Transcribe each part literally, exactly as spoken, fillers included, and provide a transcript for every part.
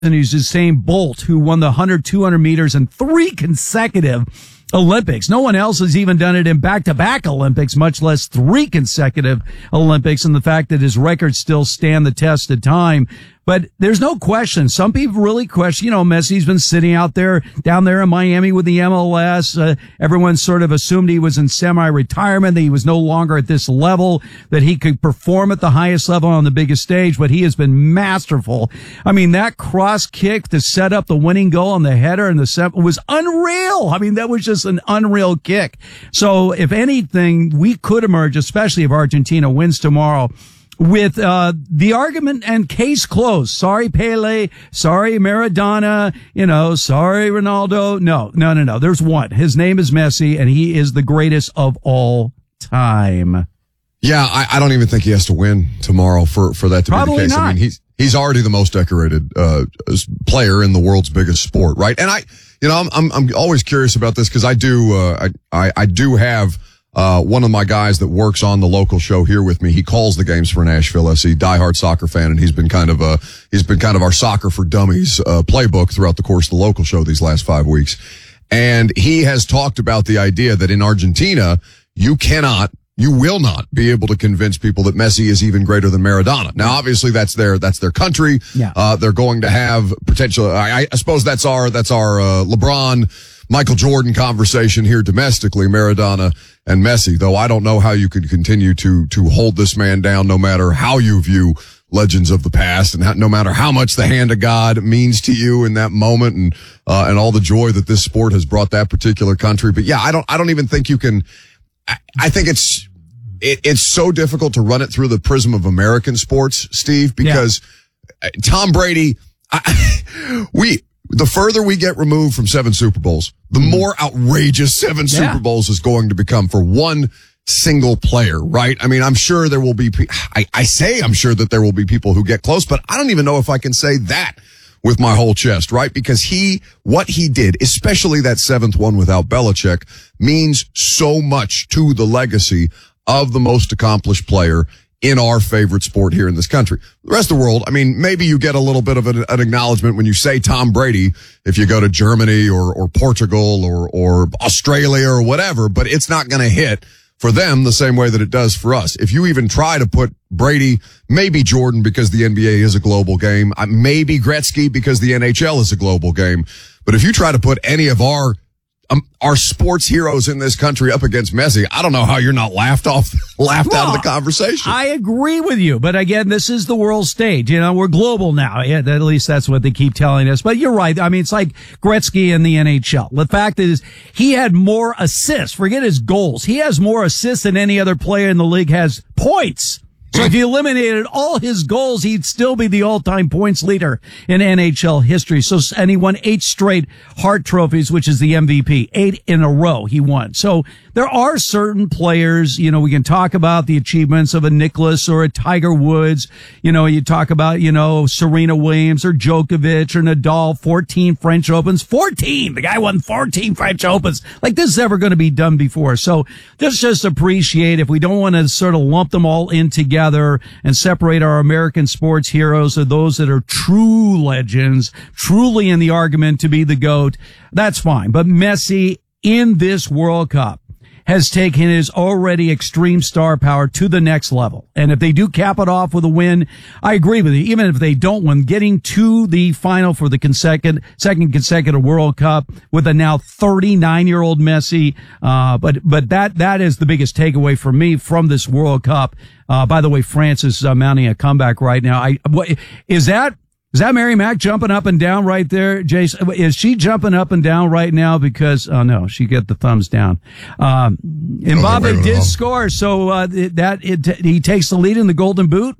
and he's Usain Bolt, who won the one hundred, two hundred meters in three consecutive Olympics. No one else has even done it in back-to-back Olympics, much less three consecutive Olympics, and the fact that his records still stand the test of time. But there's no question. Some people really question, you know, Messi's been sitting out there, down there in Miami with the M L S. Uh, everyone sort of assumed he was in semi-retirement, that he was no longer at this level, that he could perform at the highest level on the biggest stage, but he has been masterful. I mean, that cross kick to set up the winning goal on the header and the set was unreal. I mean, that was just an unreal kick. So if anything, we could emerge, especially if Argentina wins tomorrow, with uh the argument and case closed. Sorry, Pele. Sorry, Maradona. You know, sorry, Ronaldo. No, no, no, no. There's one. His name is Messi, and he is the greatest of all time. Yeah, I, I don't even think he has to win tomorrow for, for that to Probably be the case. not. I mean, he's he's already the most decorated uh player in the world's biggest sport, right? And I, you know, I'm I'm, I'm always curious about this because I do uh, I, I I do have. Uh, one of my guys that works on the local show here with me, he calls the games for Nashville S C, diehard soccer fan, and he's been kind of uh he's been kind of our soccer for dummies uh playbook throughout the course of the local show these last five weeks. And he has talked about the idea that in Argentina, you cannot, you will not be able to convince people that Messi is even greater than Maradona. Now, obviously, that's their that's their country. Yeah. Uh, they're going to have potential. I, I suppose that's our that's our uh, LeBron, Michael Jordan conversation here domestically, Maradona and Messi, though I don't know how you could continue to to hold this man down no matter how you view legends of the past and how, no matter how much the hand of God means to you in that moment and uh, and all the joy that this sport has brought that particular country. But yeah, I don't I don't even think you can I, I think it's it, it's so difficult to run it through the prism of American sports, Steve, because yeah. Tom Brady I, we the further we get removed from seven Super Bowls, the more outrageous seven yeah. Super Bowls is going to become for one single player, right? I mean, I'm sure there will be, I, I say I'm sure that there will be people who get close, but I don't even know if I can say that with my whole chest, right? Because he, what he did, especially that seventh one without Belichick, means so much to the legacy of the most accomplished player in our favorite sport here in this country. The rest of the world, I mean, maybe you get a little bit of an, an acknowledgement when you say Tom Brady if you go to Germany or, or Portugal or, or Australia or whatever, but it's not going to hit for them the same way that it does for us. If you even try to put Brady, maybe Jordan because the N B A is a global game, maybe Gretzky because the N H L is a global game, but if you try to put any of our Um, our sports heroes in this country up against Messi, I don't know how you're not laughed off, laughed well, out of the conversation. I agree with you, but again, this is the world stage. You know, we're global now. Yeah, at least that's what they keep telling us. But you're right. I mean, it's like Gretzky in the N H L. The fact is, he had more assists. Forget his goals. He has more assists than any other player in the league has points. So if you eliminated all his goals, he'd still be the all-time points leader in N H L history. So, and he won eight straight Hart trophies, which is the M V P. Eight in a row he won. So there are certain players, you know, we can talk about the achievements of a Nicklaus or a Tiger Woods. You know, you talk about, you know, Serena Williams or Djokovic or Nadal, fourteen French Opens. fourteen! The guy won fourteen French Opens. Like, this is ever going to be done before. So let's just appreciate, if we don't want to sort of lump them all in together and separate our American sports heroes or those that are true legends, truly in the argument to be the GOAT, that's fine. But Messi in this World Cup has taken his already extreme star power to the next level. And if they do cap it off with a win, I agree with you. Even if they don't win, getting to the final for the consecutive, second consecutive World Cup with a now thirty-nine-year-old Messi. Uh, but, but that, that is the biggest takeaway for me from this World Cup. Uh, by the way, France is uh, mounting a comeback right now. I, what, is that, Is that Mary Mack jumping up and down right there, Jason? Is she jumping up and down right now? Because, oh no, she got the thumbs down. Um, Mbappe oh, did score, so, uh, that, it, he takes the lead in the Golden Boot.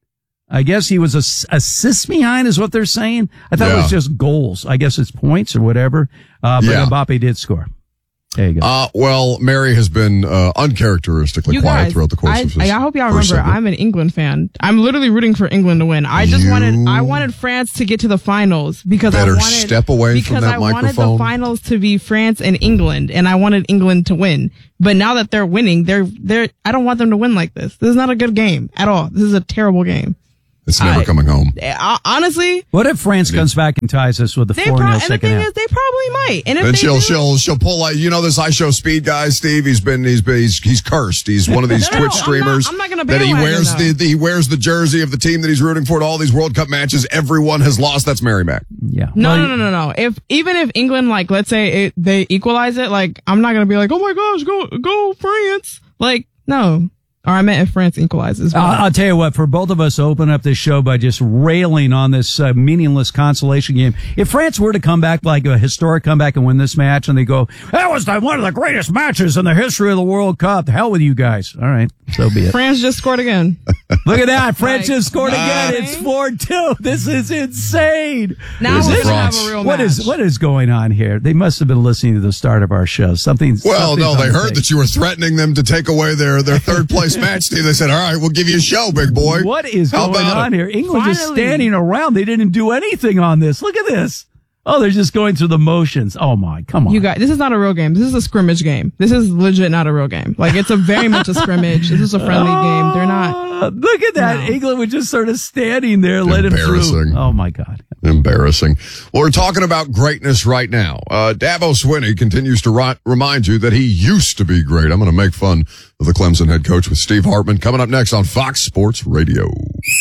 I guess he was a assist behind is what they're saying. I thought yeah. it was just goals. I guess it's points or whatever. Uh, but yeah. Mbappe did score. There you go. Uh, well, Mary has been uh, uncharacteristically you quiet guys, throughout the course I, of this. I hope y'all remember, segment. I'm an England fan. I'm literally rooting for England to win. I just you wanted, I wanted France to get to the finals because I wanted, step away from that because I wanted microphone. the finals to be France and England, and I wanted England to win. But now that they're winning, they're, they're, I don't want them to win like this. This is not a good game at all. This is a terrible game. It's never I, coming home. I, honestly, what if France comes back and ties us with the they four pro- nil and the second thing half? is, they probably might. And if Then they she'll do, she'll she'll pull like you know this I Show Speed guy, Steve. He's been he's been he's, he's cursed. He's one of these No, no, Twitch I'm streamers not- I'm not gonna that he bandwagon, wears the, though. the he wears the jersey of the team that he's rooting for at all these World Cup matches. Everyone has lost. That's Mary Mac. Yeah. No, Well, no, no, no, no. If even if England, like, let's say it, they equalize it, like, I'm not gonna be like, oh my gosh, go go France. Like, no. Or I meant if France equalizes. but- I'll, I'll tell you what, for both of us to open up this show by just railing on this uh, meaningless consolation game, if France were to come back like a historic comeback and win this match and they go, that was the, one of the greatest matches in the history of the World Cup, the hell with you guys. All right, so be it. France just scored again. Look at that. France Like, just scored again. okay. It's four two. This is insane. Now Is we're it gonna have France? a real What match. is what is going on here? They must have been listening to the start of our show. Something. Well, no, they heard that. that you were threatening them to take away their their third place match. Steve, they said, "All right, we'll give you a show, big boy." What is How going about on it? here? England just Finally. standing around. They didn't do anything on this. Look at this. Oh, they're just going through the motions. Oh my, come on. You guys, this is not a real game. This is a scrimmage game. This is legit not a real game. Like, it's a very much a scrimmage. This is a friendly game. They're not. Uh, look at that. No. England was just sort of standing there, let him through. Embarrassing. Oh my God. Embarrassing. Well, we're talking about greatness right now. Uh, Dabo Swinney continues to ri- remind you that he used to be great. I'm going to make fun of the Clemson head coach with Steve Hartman coming up next on Fox Sports Radio.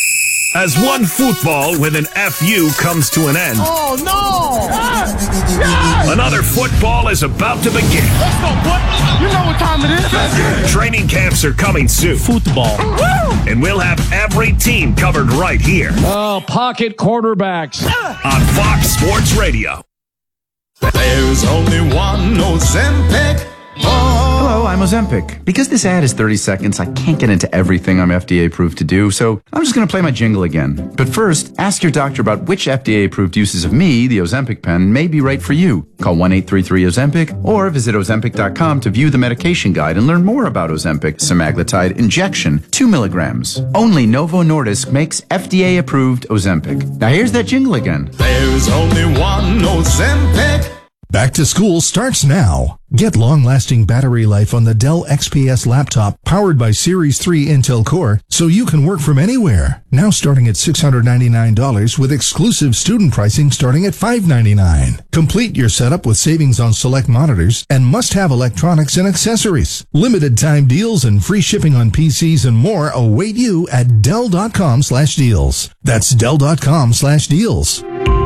As one football with an F U comes to an end. Oh, no! Another football is about to begin. Let's go, boy! You know what time it is. Training camps are coming soon. Football. And we'll have every team covered right here Oh, pocket quarterbacks. on Fox Sports Radio. There's only one Ozempic. Hello, I'm Ozempic. Because this ad is thirty seconds, I can't get into everything I'm F D A approved to do, so I'm just going to play my jingle again. But first, ask your doctor about which F D A approved uses of me, the Ozempic pen, may be right for you. Call one eight three three Ozempic or visit Ozempic dot com to view the medication guide and learn more about Ozempic semaglutide injection, two milligrams. Only Novo Nordisk makes F D A approved Ozempic. Now here's that jingle again. There's only one Ozempic. Back to school starts now. Get long-lasting battery life on the Dell X P S laptop powered by Series three Intel Core so you can work from anywhere. Now starting at six hundred ninety-nine dollars with exclusive student pricing starting at five hundred ninety-nine dollars. Complete your setup with savings on select monitors and must-have electronics and accessories. Limited time deals and free shipping on P Cs and more await you at Dell.com slash deals. That's Dell.com slash deals.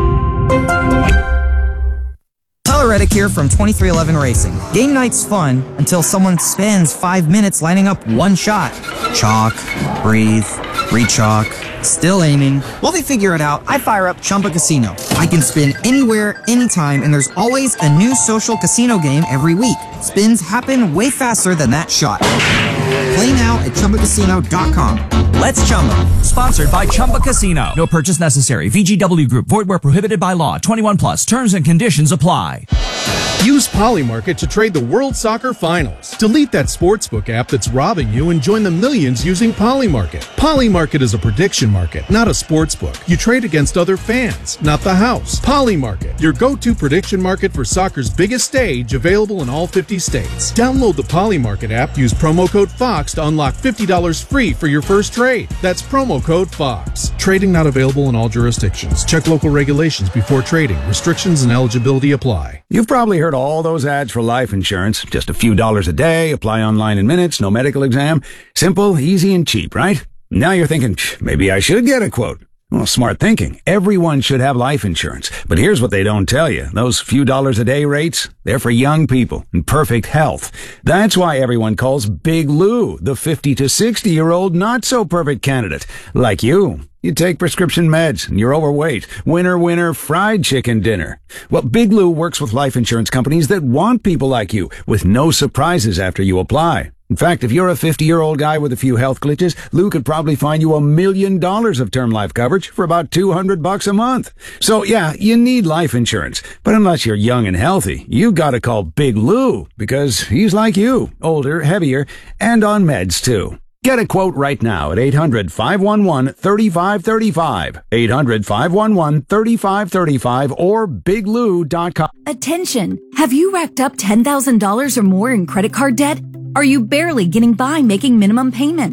Tyler Reddick here from twenty-three eleven Racing. Game night's fun until someone spends five minutes lining up one shot. Chalk, breathe, re-chalk, still aiming. While they figure it out, I fire up Chumba Casino. I can spin anywhere, anytime, and there's always a new social casino game every week. Spins happen way faster than that shot. Play now at Chumba Casino dot com. Let's Chumba. Sponsored by Chumba Casino. No purchase necessary. V G W Group. Void where prohibited by law. twenty-one plus. Terms and conditions apply. Use Polymarket to trade the World Soccer Finals. Delete that sportsbook app that's robbing you and join the millions using Polymarket. Polymarket is a prediction market, not a sportsbook. You trade against other fans, not the house. Polymarket, your go-to prediction market for soccer's biggest stage, available in all fifty states. Download the Polymarket app, use promo code FOX to unlock fifty dollars free for your first trade. That's promo code FOX. Trading not available in all jurisdictions. Check local regulations before trading. Restrictions and eligibility apply. You've probably heard all those ads for life insurance. Just a few dollars a day, apply online in minutes, no medical exam. Simple, easy, and cheap, right? Now you're thinking, maybe I should get a quote. Well, smart thinking. Everyone should have life insurance. But here's what they don't tell you. Those few dollars a day rates, they're for young people in perfect health. That's why everyone calls Big Lou the fifty to sixty year old not so perfect candidate. Like you. You take prescription meds and you're overweight. Winner, winner, fried chicken dinner. Well, Big Lou works with life insurance companies that want people like you with no surprises after you apply. In fact, if you're a fifty-year-old guy with a few health glitches, Lou could probably find you a million dollars of term life coverage for about two hundred bucks a month. So yeah, you need life insurance. But unless you're young and healthy, you gotta call Big Lou because he's like you, older, heavier, and on meds too. Get a quote right now at eight hundred, five one one, three five three five, eight hundred, five one one, three five three five, or big lou dot com. Attention! Have you racked up ten thousand dollars or more in credit card debt? Are you barely getting by making minimum payments?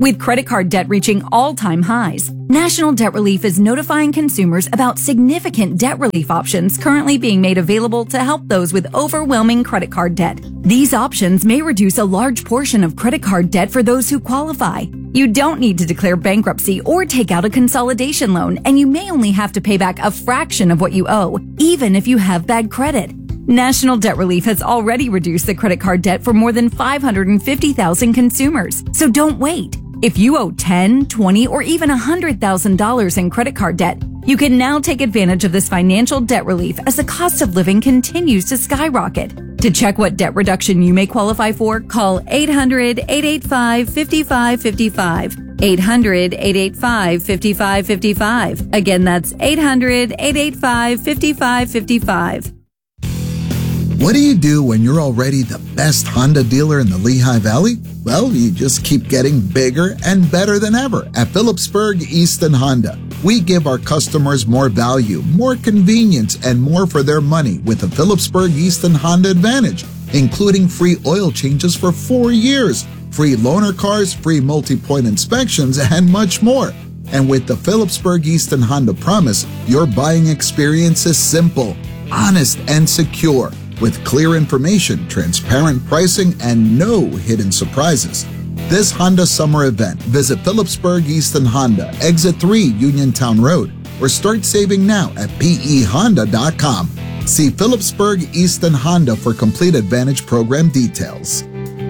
With credit card debt reaching all-time highs, National Debt Relief is notifying consumers about significant debt relief options currently being made available to help those with overwhelming credit card debt. These options may reduce a large portion of credit card debt for those who qualify. You don't need to declare bankruptcy or take out a consolidation loan, and you may only have to pay back a fraction of what you owe, even if you have bad credit. National Debt Relief has already reduced the credit card debt for more than five hundred fifty thousand consumers. So don't wait. If you owe ten, twenty, or even one hundred thousand dollars in credit card debt, you can now take advantage of this financial debt relief as the cost of living continues to skyrocket. To check what debt reduction you may qualify for, call eight hundred, eight eight five, five five five five. eight hundred, eight eight five, five five five five. Again, that's eight hundred, eight eight five, five five five five. What do you do when you're already the best Honda dealer in the Lehigh Valley? Well, you just keep getting bigger and better than ever at Phillipsburg Easton Honda. We give our customers more value, more convenience, and more for their money with the Phillipsburg Easton Honda Advantage, including free oil changes for four years, free loaner cars, free multi-point inspections, and much more. And with the Phillipsburg Easton Honda Promise, your buying experience is simple, honest, and secure, with clear information, transparent pricing, and no hidden surprises. This Honda summer event, visit Phillipsburg Easton Honda, Exit three Uniontown Road, or start saving now at P E honda dot com. See Phillipsburg Easton Honda for complete Advantage program details.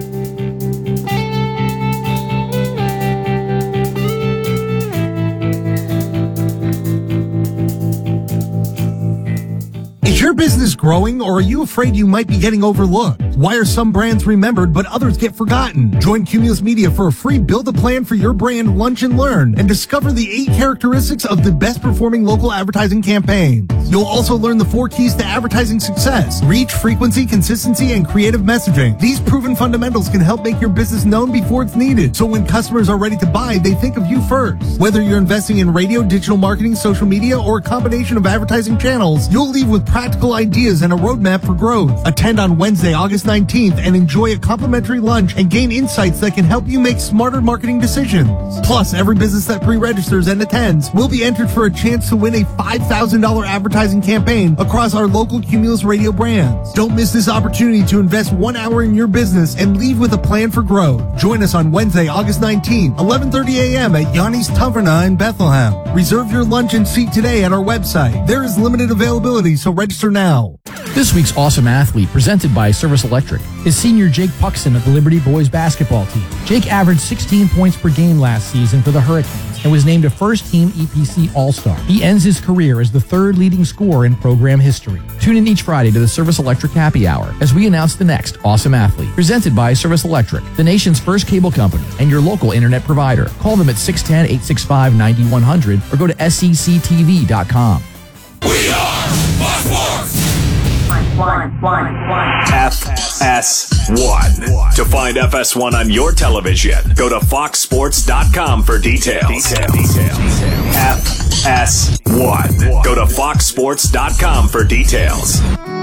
Is your business growing, or are you afraid you might be getting overlooked? Why are some brands remembered but others get forgotten? Join Cumulus Media for a free Build a Plan for Your Brand Lunch and Learn and discover the eight characteristics of the best performing local advertising campaigns. You'll also learn the four keys to advertising success: reach, frequency, consistency, and creative messaging. These proven fundamentals can help make your business known before it's needed, so when customers are ready to buy, they think of you first. Whether you're investing in radio, digital marketing, social media, or a combination of advertising channels, you'll leave with practical ideas and a roadmap for growth. Attend on Wednesday, August nineteenth, and enjoy a complimentary lunch and gain insights that can help you make smarter marketing decisions. Plus, every business that pre-registers and attends will be entered for a chance to win a five thousand dollars advertising campaign across our local Cumulus Radio brands. Don't miss this opportunity to invest one hour in your business and leave with a plan for growth. Join us on Wednesday, August nineteenth, eleven thirty a.m. at Yanni's Taverna in Bethlehem. Reserve your lunch and seat today at our website. There is limited availability, so register now. This week's Awesome Athlete, presented by Service Electric, is senior Jake Puxton of the Liberty Boys basketball team. Jake averaged sixteen points per game last season for the Hurricanes and was named a first-team E P C All-Star. He ends his career as the third leading scorer in program history. Tune in each Friday to the Service Electric Happy Hour as we announce the next Awesome Athlete, presented by Service Electric, the nation's first cable company and your local internet provider. Call them at six one zero, eight six five, nine one zero zero or go to S E C T V dot com. We are Fox Sports. One, one, one. F S one. To find F S one on your television, go to fox sports dot com for details. Details. Details. F S one. Go to fox sports dot com for details.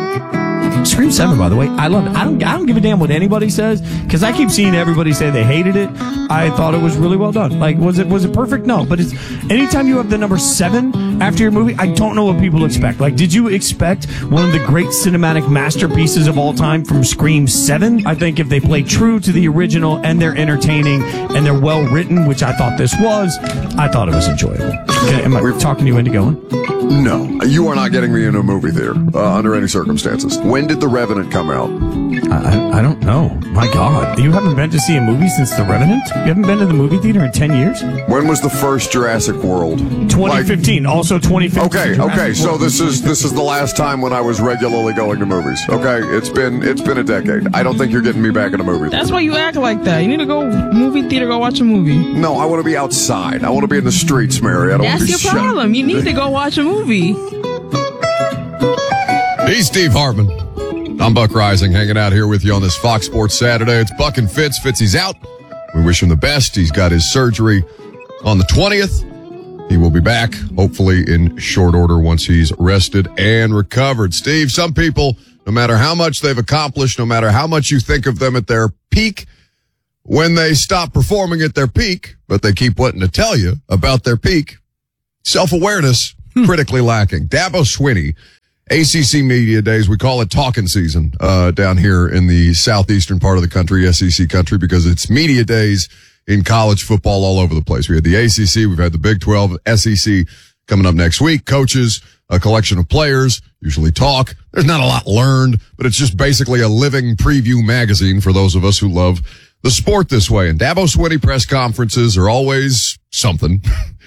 Scream seven, by the way, I love it. I don't, I don't give a damn what anybody says, because I keep seeing everybody say they hated it. I thought it was really well done. Like, was it was it perfect? No, but it's anytime you have the number seven after your movie, I don't know what people expect. Like, did you expect one of the great cinematic masterpieces of all time from Scream seven? I think if they play true to the original and they're entertaining and they're well written, which I thought this was, I thought it was enjoyable. Okay, am I talking you into going? No, you are not getting me into a movie theater uh, under any circumstances. When did The Revenant come out? I, I don't know. My God. You haven't been to see a movie since The Revenant? You haven't been to the movie theater in ten years? When was the first Jurassic World? twenty fifteen. Like, also twenty fifteen. Okay, Jurassic okay. So this is this is the last time when I was regularly going to movies. Okay, it's been it's been a decade. I don't think you're getting me back in a movie theater. That's why you act like that. You need to go movie theater, go watch a movie. No, I want to be outside. I want to be in the streets, Mary. I don't That's want to your be problem. shut. You need to go watch a movie. He's Steve Hartman. I'm Buck Rising, hanging out here with you on this Fox Sports Saturday. It's Buck and Fitz. Fitzy's out. We wish him the best. He's got his surgery on the twentieth. He will be back, hopefully in short order, once he's rested and recovered. Steve, some people, no matter how much they've accomplished, no matter how much you think of them at their peak, when they stop performing at their peak, but they keep wanting to tell you about their peak, self-awareness critically lacking. Dabo Swinney, A C C Media Days, we call it talking season uh down here in the southeastern part of the country, S E C country, because it's media days in college football all over the place. We had the A C C, we've had the Big twelve, S E C coming up next week. Coaches, a collection of players, usually talk. There's not a lot learned, but it's just basically a living preview magazine for those of us who love the sport this way. And Dabo Swinney press conferences are always something.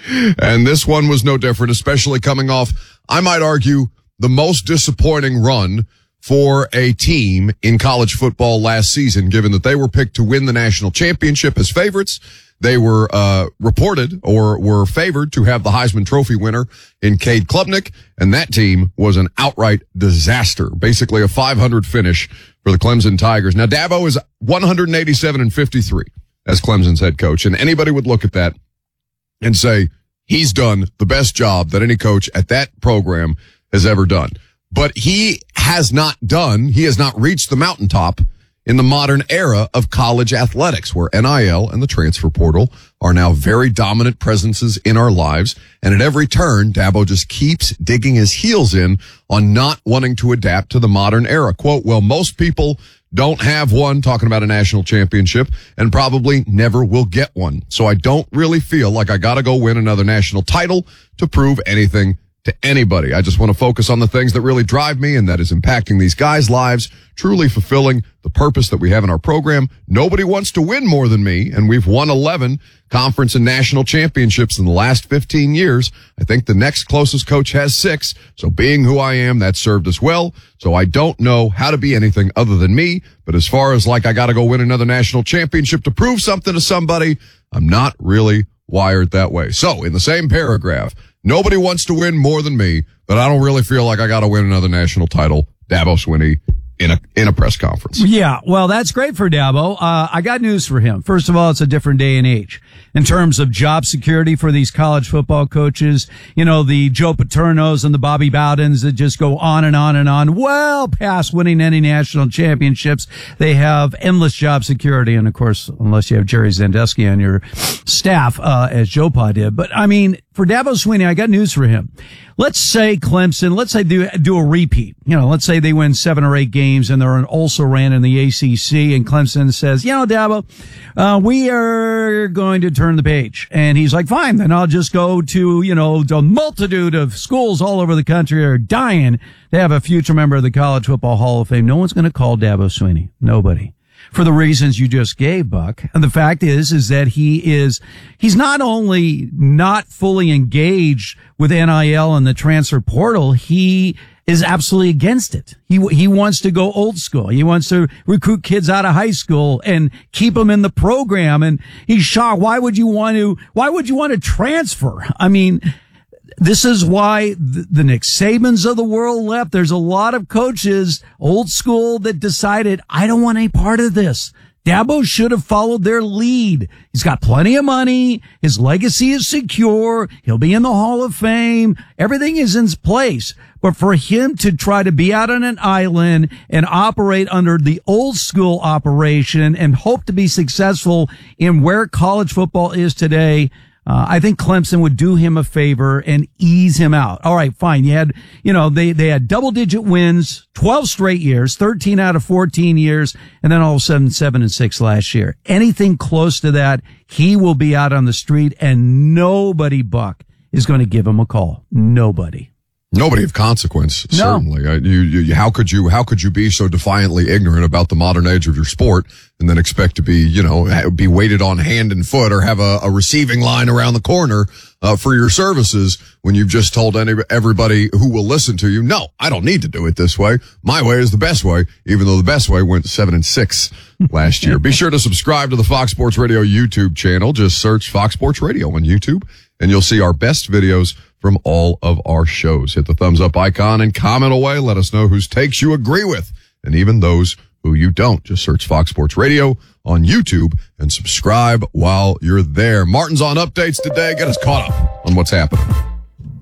And this one was no different, especially coming off, I might argue, the most disappointing run for a team in college football last season, given that they were picked to win the national championship as favorites. They were uh reported or were favored to have the Heisman Trophy winner in Cade Klubnik, and that team was an outright disaster, basically a five hundred finish for the Clemson Tigers. Now, Dabo is one eighty-seven and fifty-three as Clemson's head coach, and anybody would look at that and say he's done the best job that any coach at that program has ever done. But he has not done, he has not reached the mountaintop in the modern era of college athletics, where N I L and the transfer portal are now very dominant presences in our lives. And at every turn, Dabo just keeps digging his heels in on not wanting to adapt to the modern era. Quote, well, most people don't have one, talking about a national championship, and probably never will get one. So I don't really feel like I gotta go win another national title to prove anything to anybody. I just want to focus on the things that really drive me, and that is impacting these guys' lives, truly fulfilling the purpose that we have in our program. Nobody wants to win more than me, and we've won eleven conference and national championships in the last fifteen years. I think the next closest coach has six, so being who I am, that served us well. So I don't know how to be anything other than me, but as far as like I got to go win another national championship to prove something to somebody, I'm not really wired that way. So in the same paragraph, nobody wants to win more than me, but I don't really feel like I got to win another national title. Dabo Swinney in a in a press conference. Yeah, well, that's great for Dabo. Uh, I got news for him. First of all, it's a different day and age in terms of job security for these college football coaches. You know, the Joe Paternos and the Bobby Bowdens that just go on and on and on, well past winning any national championships. They have endless job security. And of course, unless you have Jerry Sandusky on your staff, uh, as Joe Pa did. But I mean, for Dabo Swinney, I got news for him. Let's say Clemson, let's say do, do a repeat. You know, let's say they win seven or eight games and they're also ran in the A C C, and Clemson says, you know, Dabo, uh, we are going to turn the page. And he's like, fine, then I'll just go to, you know, the multitude of schools all over the country are dying to have a future member of the College Football Hall of Fame. No one's going to call Dabo Swinney. Nobody. For the reasons you just gave, Buck. And the fact is, is that he is, he's not only not fully engaged with N I L and the transfer portal, he is absolutely against it. He, he wants to go old school. He wants to recruit kids out of high school and keep them in the program. And he's shocked. Why would you want to, why would you want to transfer? I mean, this is why the, the Nick Sabans of the world left. There's a lot of coaches, old school, that decided, I don't want any part of this. Dabo should have followed their lead. He's got plenty of money. His legacy is secure. He'll be in the Hall of Fame. Everything is in place. But for him to try to be out on an island and operate under the old school operation and hope to be successful in where college football is today, Uh, I think Clemson would do him a favor and ease him out. All right, fine. You had, you know, they, they had double digit wins, twelve straight years, thirteen out of fourteen years, and then all of a sudden seven and six last year. Anything close to that, he will be out on the street, and nobody, Buck, is going to give him a call. Nobody. Nobody of consequence, No. certainly. I, you, you, how could you, how could you be so defiantly ignorant about the modern age of your sport and then expect to be, you know, be weighted on hand and foot or have a, a receiving line around the corner, uh, for your services when you've just told any, everybody who will listen to you, no, I don't need to do it this way. My way is the best way, even though the best way went seven and six last year. Be sure to subscribe to the Fox Sports Radio YouTube channel. Just search Fox Sports Radio on YouTube and you'll see our best videos from all of our shows. Hit the thumbs up icon and comment away. Let us know whose takes you agree with and even those who you don't. Just search Fox Sports Radio on YouTube and subscribe while you're there. Martin's on updates today. Get us caught up on what's happening.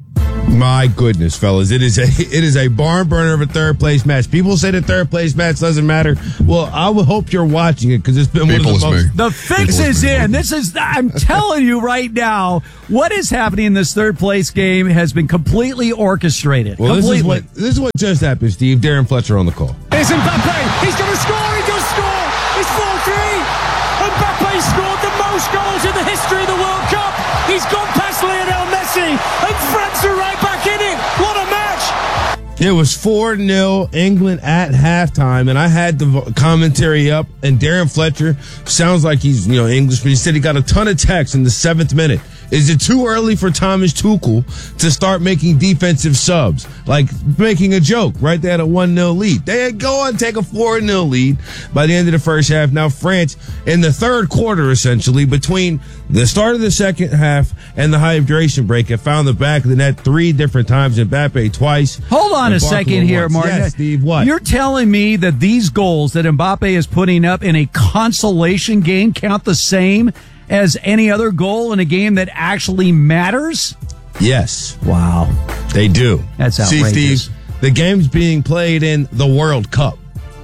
My goodness, fellas, it is a it is a barn burner of a third place match. People say the third place match doesn't matter. Well, I would hope you're watching it because it's been People one of the most. me. The fix People is me. in. This is, I'm telling you right now, what is happening in this third place game has been completely orchestrated. Well, this completely. is what this is what just happened, Steve. Darren Fletcher on the call. Here's Mbappe. He's going to score. He does score. It's four three. Mbappe scored the most goals in the history of the World Cup. He's gone past Lionel Messi, and France are right back in it. What a match! It was four nil England at halftime, and I had the vo- commentary up, and Darren Fletcher sounds like he's, you know, English, but he said he got a ton of texts in the seventh minute. Is it too early for Thomas Tuchel to start making defensive subs? Like making a joke, right? They had a one nil lead. They had go on take a four nil lead by the end of the first half. Now France, in the third quarter, essentially, between the start of the second half and the hydration break, have found the back of the net three different times, and Mbappe twice. Hold on a second here, once. Martin. Yes, Steve, what? You're telling me that these goals that Mbappe is putting up in a consolation game count the same as any other goal in a game that actually matters? Yes. Wow. They do. That's See, outrageous. Steve, the game's being played in the World Cup.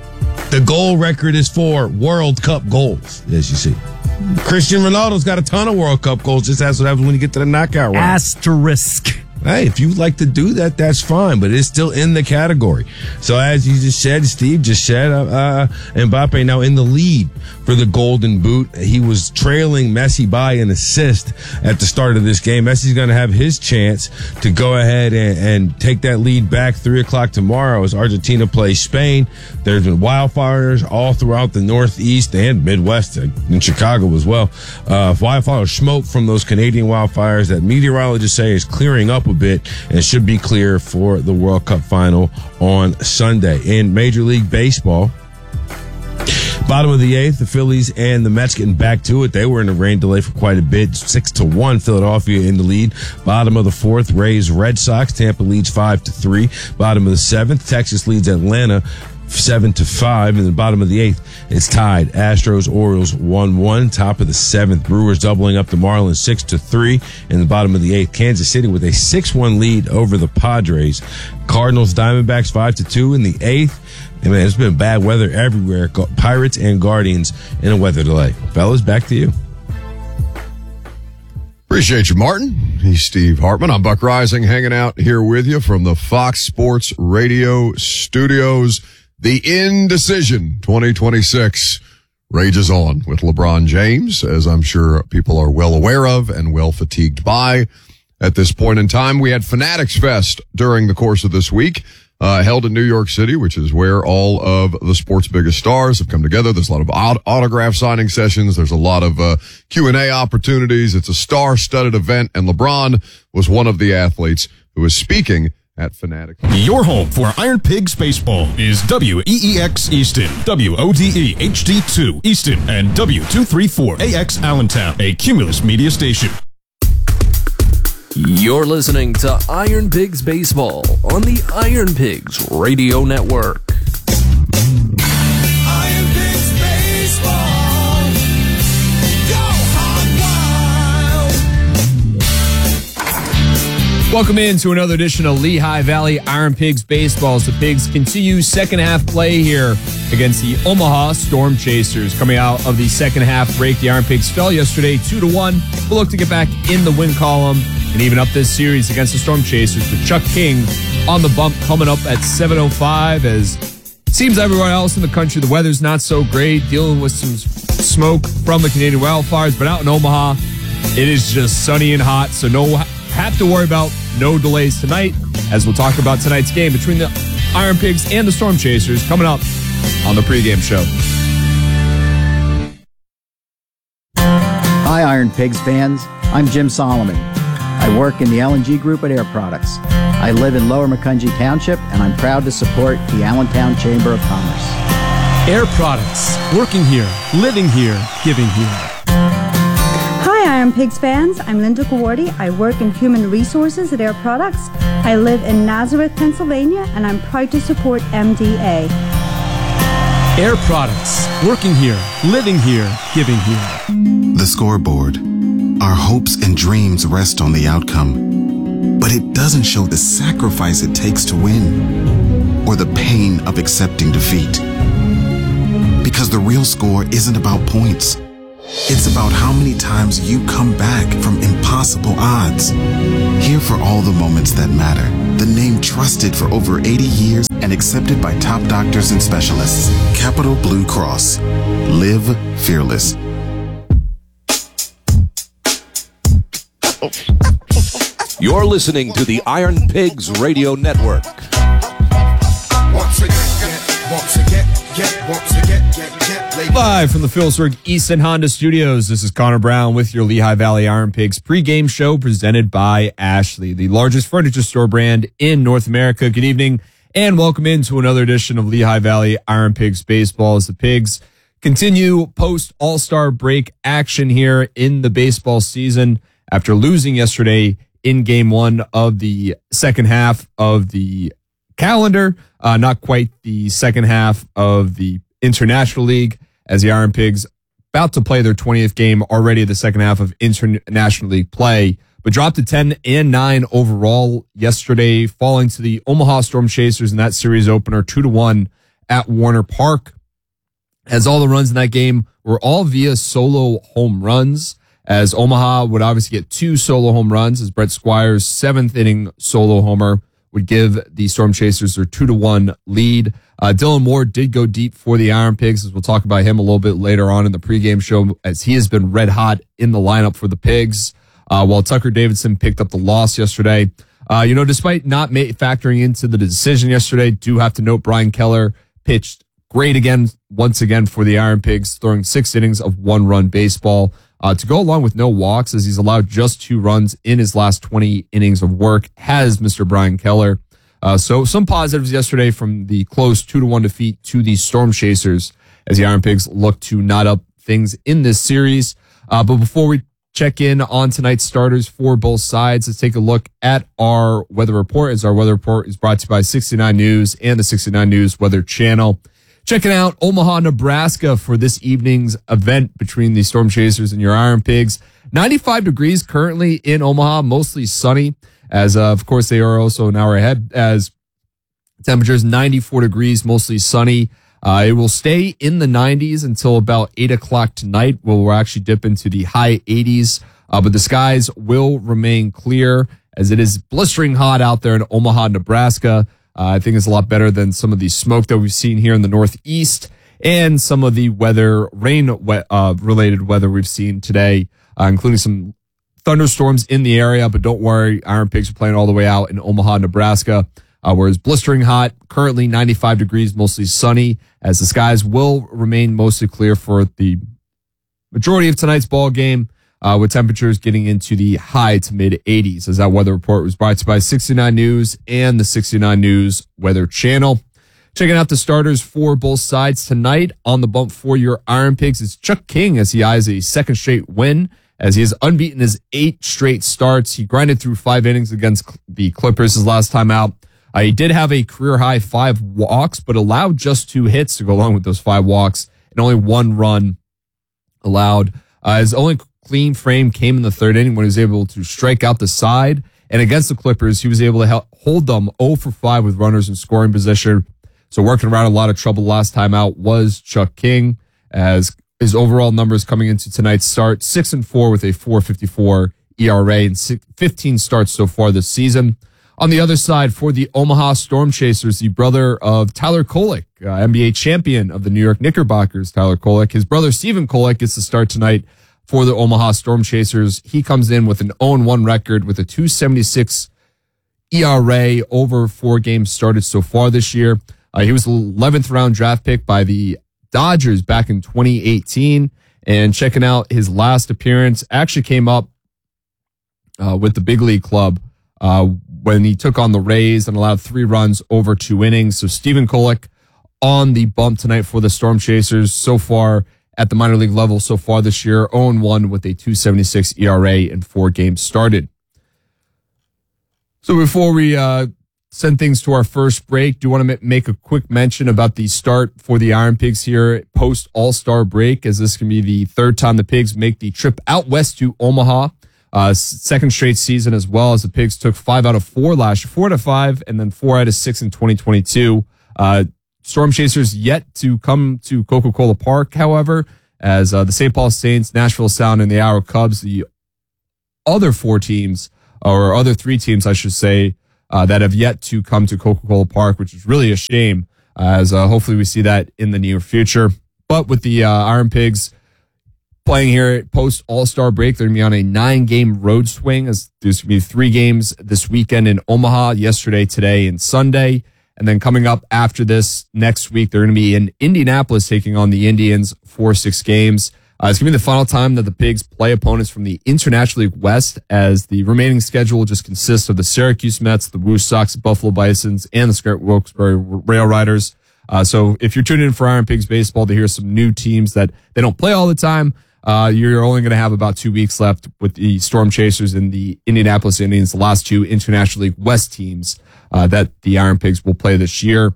The goal record is for World Cup goals, as you see. Cristiano Ronaldo's got a ton of World Cup goals. Just that's what happens when you get to the knockout round. Asterisk. Hey, if you like to do that, that's fine, but it's still in the category. So as you just said, Steve just said, uh, uh, Mbappe now in the lead for the Golden Boot. He was trailing Messi by an assist at the start of this game. Messi's going to have his chance to go ahead and, and take that lead back three o'clock tomorrow as Argentina plays Spain. There's been wildfires all throughout the Northeast and Midwest, in Chicago as well. Uh, wildfire smoke from those Canadian wildfires that meteorologists say is clearing up a bit and should be clear for the World Cup final on Sunday. In Major League Baseball, bottom of the eighth, the Phillies and the Mets getting back to it. They were in a rain delay for quite a bit. Six to one, Philadelphia in the lead. Bottom of the fourth, Rays, Red Sox. Tampa leads five to three. Bottom of the seventh, Texas leads Atlanta seven to five. In the bottom of the eighth, it's tied. Astros, Orioles one one. Top of the seventh, Brewers doubling up the Marlins six to three. In the bottom of the eighth, Kansas City with a six one lead over the Padres. Cardinals, Diamondbacks five to two in the eighth. And man, it's been bad weather everywhere. Pirates and Guardians in a weather delay. Fellas, back to you. Appreciate you, Martin. He's Steve Hartman. I'm Buck Rising, hanging out here with you from the Fox Sports Radio studios. The Indecision twenty twenty-six rages on with LeBron James, as I'm sure people are well aware of and well fatigued by. At this point in time, we had Fanatics Fest during the course of this week, uh, held in New York City, which is where all of the sport's biggest stars have come together. There's a lot of aut- autograph signing sessions. There's a lot of uh, Q and A opportunities. It's a star-studded event, and LeBron was one of the athletes who was speaking at Fanatics. Your home for Iron Pigs Baseball is W E E X Easton, W O D E H D two Easton, and W two thirty-four A X Allentown, a Cumulus media station. You're listening to Iron Pigs Baseball on the Iron Pigs Radio Network. Iron Pigs Baseball. Go hog wild. Welcome in to another edition of Lehigh Valley Iron Pigs Baseball as the Pigs continue second half play here against the Omaha Storm Chasers. Coming out of the second half break, the Iron Pigs fell yesterday two to one. We'll look to get back in the win column and even up this series against the Storm Chasers with Chuck King on the bump coming up at seven oh five. As it seems everywhere else in the country, the weather's not so great, dealing with some smoke from the Canadian wildfires, but out in Omaha, it is just sunny and hot, so no have to worry about no delays tonight, as we'll talk about tonight's game between the Iron Pigs and the Storm Chasers coming up on the pregame show. Hi, Iron Pigs fans. I'm Jim Solomon. I work in the L and G Group at Air Products. I live in Lower Macungie Township, and I'm proud to support the Allentown Chamber of Commerce. Air Products. Working here, living here, giving here. Hi, Iron Pigs fans. I'm Linda Gawardi. I work in Human Resources at Air Products. I live in Nazareth, Pennsylvania, and I'm proud to support M D A. Air Products. Working here, living here, giving here. The scoreboard. Our hopes and dreams rest on the outcome. but it doesn't show the sacrifice it takes to win or the pain of accepting defeat. Because the real score isn't about points. It's about how many times you come back from impossible odds. Here for all the moments that matter. The name trusted for over eighty years and accepted by top doctors and specialists. Capital Blue Cross. Live fearless. You're listening to the Iron Pigs Radio Network. Once again, once again, get, once again, get, get, lady. Live from the Philipsburg Easton Honda Studios, this is Connor Brown with your Lehigh Valley Iron Pigs pregame show presented by Ashley, the largest furniture store brand in North America. Good evening and welcome into another edition of Lehigh Valley Iron Pigs baseball as the Pigs continue post All-Star break action here in the baseball season after losing yesterday in game one of the second half of the calendar. Uh, not quite the second half of the International League, as the Iron Pigs about to play their twentieth game already, the second half of International League play, but dropped to ten and nine overall yesterday, falling to the Omaha Storm Chasers in that series opener, two to one at Warner Park. As all the runs in that game were all via solo home runs, as Omaha would obviously get two solo home runs, as Brett Squires' seventh inning solo homer would give the Storm Chasers their two to one lead. Uh, Dylan Moore did go deep for the Iron Pigs, as we'll talk about him a little bit later on in the pregame show, as he has been red hot in the lineup for the Pigs, uh, while Tucker Davidson picked up the loss yesterday. Uh, you know, despite not ma- factoring into the decision yesterday, do have to note Brian Keller pitched great again, once again for the Iron Pigs, throwing six innings of one-run baseball. Uh, to go along with no walks, as he's allowed just two runs in his last twenty innings of work, has Mister Brian Keller. Uh, so some positives yesterday from the close two to one defeat to the Storm Chasers, as the Iron Pigs look to knot up things in this series. Uh, but before we check in on tonight's starters for both sides, let's take a look at our weather report, as our weather report is brought to you by sixty-nine News and the sixty-nine News Weather Channel. Checking out Omaha, Nebraska for this evening's event between the Storm Chasers and your Iron Pigs. ninety-five degrees currently in Omaha, mostly sunny, as uh, of course they are also an hour ahead, as temperatures ninety-four degrees, mostly sunny. Uh, it will stay in the nineties until about eight o'clock tonight, where we'll actually dip into the high eighties, uh, but the skies will remain clear, as it is blistering hot out there in Omaha, Nebraska. Uh, I think it's a lot better than some of the smoke that we've seen here in the Northeast and some of the weather, rain uh, related weather we've seen today, uh, including some thunderstorms in the area. But don't worry, Iron Pigs are playing all the way out in Omaha, Nebraska, uh, where it's blistering hot, currently ninety-five degrees, mostly sunny, as the skies will remain mostly clear for the majority of tonight's ball game. Uh, with temperatures getting into the high to mid eighties, as that weather report was brought to you by sixty-nine News and the sixty-nine News Weather Channel. Checking out the starters for both sides tonight on the bump for your Iron Pigs is Chuck King, as he eyes a second straight win, as he has unbeaten his eight straight starts. He grinded through five innings against the Clippers his last time out. Uh, he did have a career high five walks, but allowed just two hits to go along with those five walks and only one run allowed. Uh, his only clean frame came in the third inning when he was able to strike out the side. And against the Clippers, he was able to help hold them oh for five with runners in scoring position. So working around a lot of trouble last time out was Chuck King, as his overall numbers coming into tonight's start, six and four with a four fifty-four E R A and fifteen starts so far this season. On the other side, for the Omaha Storm Chasers, the brother of Tyler Kolek, uh, N B A champion of the New York Knickerbockers, Tyler Kolek, his brother Stephen Kolek gets to start tonight for the Omaha Storm Chasers. He comes in with an oh and one record with a two seventy-six E R A over four games started so far this year. Uh, he was the eleventh round draft pick by the Dodgers back in twenty eighteen. And checking out his last appearance, actually came up uh, with the big league club uh, when he took on the Rays and allowed three runs over two innings. So Stephen Kolek on the bump tonight for the Storm Chasers so far at the minor league level so far this year, oh and one with a two seventy-six E R A and four games started. So before we uh, send things to our first break, do want to make a quick mention about the start for the Iron Pigs here post All-Star break, as this can be the third time the Pigs make the trip out west to Omaha. Uh, second straight season as well, as the Pigs took five out of four last year, four out of five, and then four out of six in twenty twenty-two. Uh, Storm Chasers yet to come to Coca-Cola Park, however, as uh, the Saint Paul Saints, Nashville Sound, and the Arrow Cubs, the other four teams, or other three teams, I should say, uh, that have yet to come to Coca-Cola Park, which is really a shame, as uh, hopefully we see that in the near future. But with the uh, Iron Pigs playing here post All-Star break, they're going to be on a nine-game road swing, as there's going to be three games this weekend in Omaha, yesterday, today, and Sunday. And then coming up after this next week, they're going to be in Indianapolis taking on the Indians for six games. Uh, it's going to be the final time that the Pigs play opponents from the International League West, as the remaining schedule just consists of the Syracuse Mets, the Woo Sox, Buffalo Bisons, and the Scott Wilkes-Barre Rail Riders. Uh, so if you're tuning in for Iron Pigs baseball to hear some new teams that they don't play all the time, uh, you're only going to have about two weeks left with the Storm Chasers and the Indianapolis Indians, the last two International League West teams uh, that the Iron Pigs will play this year.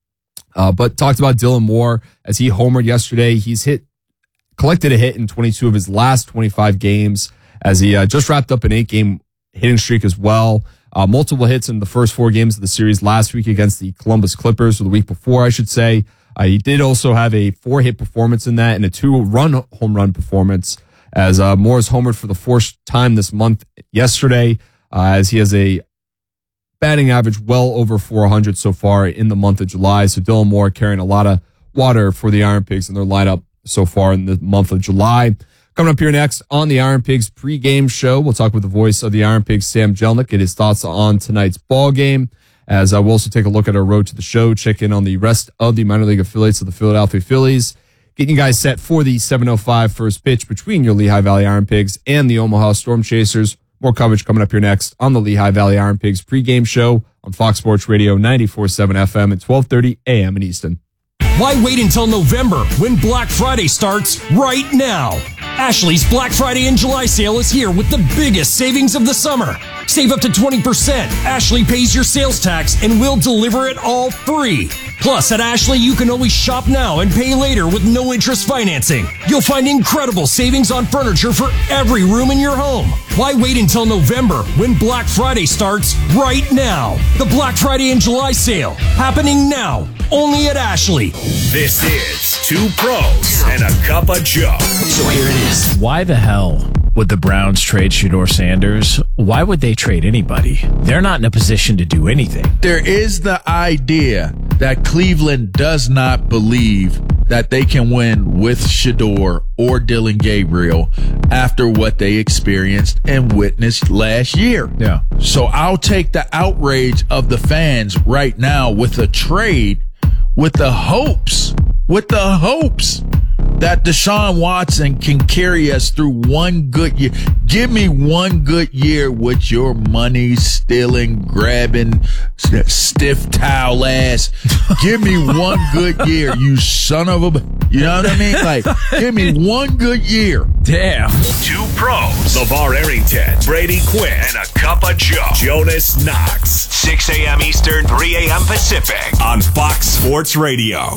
Uh, but talked about Dylan Moore as he homered yesterday. He's hit, collected a hit in twenty-two of his last twenty-five games, as he uh, just wrapped up an eight-game hitting streak as well. Uh, multiple hits in the first four games of the series last week against the Columbus Clippers, or the week before, I should say. Uh, he did also have a four-hit performance in that and a two-run home run performance, as uh, Moore's homered for the fourth time this month yesterday, uh, as he has a batting average well over four hundred so far in the month of July. So Dylan Moore carrying a lot of water for the Iron Pigs in their lineup so far in the month of July. Coming up here next on the Iron Pigs pregame show, we'll talk with the voice of the Iron Pigs, Sam Jelnick, get his thoughts on tonight's ball game. As uh, we'll also take a look at our road to the show, check in on the rest of the minor league affiliates of the Philadelphia Phillies, getting you guys set for the seven oh five first pitch between your Lehigh Valley Iron Pigs and the Omaha Storm Chasers. More coverage coming up here next on the Lehigh Valley Iron Pigs pregame show on Fox Sports Radio ninety-four point seven F M at twelve thirty A M in Easton. Why wait until November when Black Friday starts right now? Ashley's Black Friday and July sale is here with the biggest savings of the summer. Save up to twenty percent. Ashley pays your sales tax and we'll deliver it all free. Plus, at Ashley, you can always shop now and pay later with no interest financing. You'll find incredible savings on furniture for every room in your home. Why wait until November when Black Friday starts right now? The Black Friday and July sale happening now, only at Ashley. This is Two Pros and a Cup of Joe. So here it is. Why the hell would the Browns trade Shedeur Sanders? Why would they trade anybody? They're not in a position to do anything. There is the idea that Cleveland does not believe that they can win with Shedeur or Dylan Gabriel after what they experienced and witnessed last year. Yeah. So I'll take the outrage of the fans right now with a trade, with the hopes, with the hopes that Deshaun Watson can carry us through one good year. Give me one good year with your money stealing, grabbing, stiff towel ass. Give me one good year, you son of a, you know what I mean? Like, give me one good year. Damn. Two Pros, LeVar Arrington, Brady Quinn, and a Cup of Joe, Jonas Knox. six A M Eastern, three A M Pacific on Fox Sports Radio.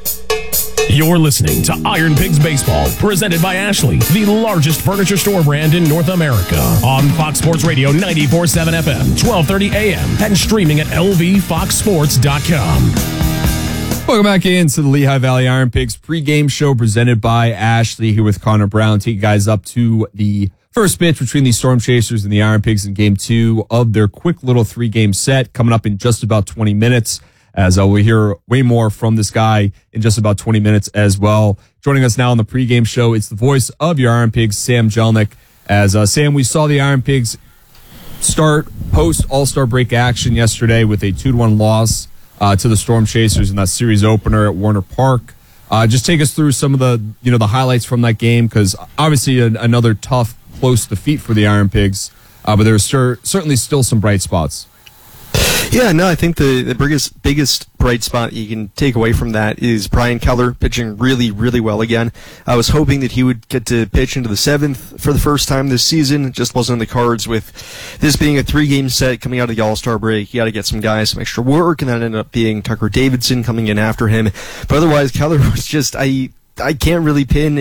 You're listening to Iron Pigs Baseball, presented by Ashley, the largest furniture store brand in North America. On Fox Sports Radio ninety-four point seven F M, twelve thirty A M, and streaming at L V fox sports dot com. Welcome back into the Lehigh Valley Iron Pigs pregame show presented by Ashley, here with Connor Brown. Take you guys up to the first pitch between the Storm Chasers and the Iron Pigs in game two of their quick little three-game set, coming up in just about twenty minutes. As uh, we'll hear way more from this guy in just about twenty minutes as well. Joining us now on the pregame show, it's the voice of your Iron Pigs, Sam Jelnick. As uh, Sam, we saw the Iron Pigs start post All-Star break action yesterday with a two to one loss uh, to the Storm Chasers in that series opener at Warner Park. Uh, just take us through some of the you know the highlights from that game, because obviously a, another tough, close defeat for the Iron Pigs, uh, but there's cer- certainly still some bright spots. Yeah, no, I think the, the biggest biggest bright spot you can take away from that is Brian Keller pitching really, really well again. I was hoping that he would get to pitch into the seventh for the first time this season. It just wasn't in the cards with this being a three-game set coming out of the All-Star break. You got to get some guys some extra work, and that ended up being Tucker Davidson coming in after him. But otherwise, Keller was just, I I can't really pin and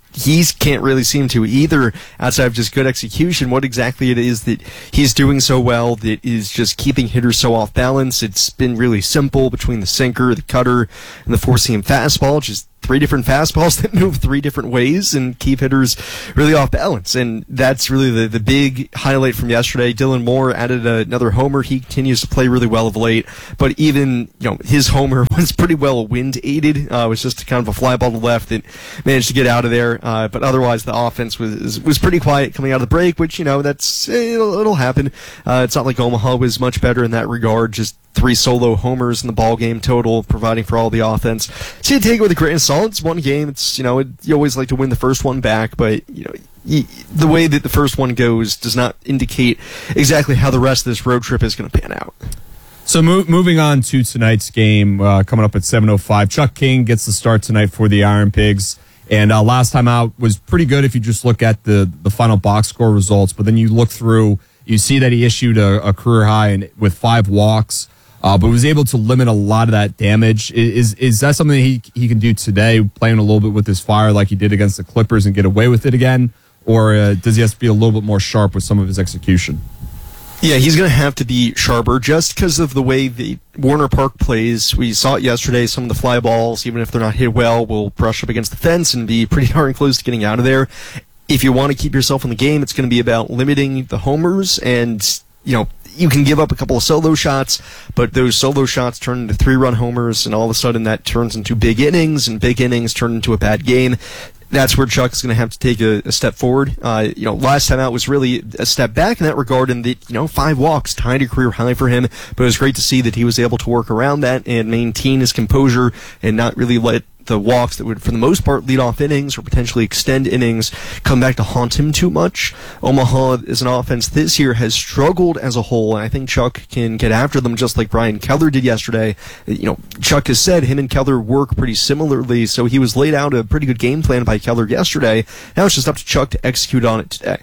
he can't really seem to either, outside of just good execution, what exactly it is that he's doing so well that is just keeping hitters so off balance. It's been really simple between the sinker, the cutter, and the four-seam fastball, just three different fastballs that move three different ways and keep hitters really off balance. And that's really the, the big highlight from yesterday. Dylan Moore added another homer. He continues to play really well of late, but even, you know, his homer was pretty well wind aided. Uh, it was just kind of a fly ball to left that managed to get out of there. Uh, but otherwise the offense was, was pretty quiet coming out of the break, which, you know, that's, it'll, it'll happen. Uh, it's not like Omaha was much better in that regard. Just three solo homers in the ball game total, providing for all the offense. So you take it with a grain of salt. It's one game. It's, you know, it, you always like to win the first one back, but, you know, y- the way that the first one goes does not indicate exactly how the rest of this road trip is going to pan out. So mo- moving on to tonight's game, uh, coming up at seven oh five, Chuck King gets the start tonight for the Iron Pigs. And uh, last time out was pretty good if you just look at the, the final box score results, but then you look through, you see that he issued a, a career high in, with five walks. Uh, but was able to limit a lot of that damage. Is is that something he he can do today, playing a little bit with his fire like he did against the Clippers and get away with it again? Or uh, does he have to be a little bit more sharp with some of his execution? Yeah, he's going to have to be sharper just because of the way the Warner Park plays. We saw it yesterday. Some of the fly balls, even if they're not hit well, will brush up against the fence and be pretty darn close to getting out of there. If you want to keep yourself in the game, it's going to be about limiting the homers and, you know, you can give up a couple of solo shots, but those solo shots turn into three-run homers, and all of a sudden that turns into big innings, and big innings turn into a bad game. That's where Chuck is going to have to take a, a step forward. Uh, you know, last time out was really a step back in that regard, and that, you know, five walks tied a career high for him. But it was great to see that he was able to work around that and maintain his composure and not really let the walks that would, for the most part, lead off innings or potentially extend innings come back to haunt him too much. Omaha, as an offense this year, has struggled as a whole, and I think Chuck can get after them just like Brian Keller did yesterday. You know, Chuck has said him and Keller work pretty similarly, so he was laid out a pretty good game plan by Keller yesterday. Now it's just up to Chuck to execute on it today.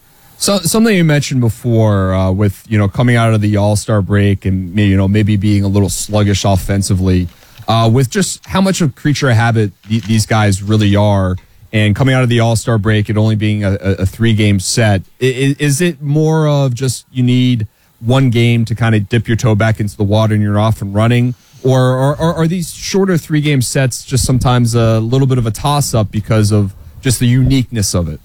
So something you mentioned before, uh, with, you know, coming out of the All-Star break and, you know, maybe being a little sluggish offensively. Uh, with just how much of creature of habit th- these guys really are, and coming out of the All-Star break, it only being a, a three-game set, is, is it more of just you need one game to kind of dip your toe back into the water and you're off and running? Or, or, or are these shorter three-game sets just sometimes a little bit of a toss-up because of just the uniqueness of it?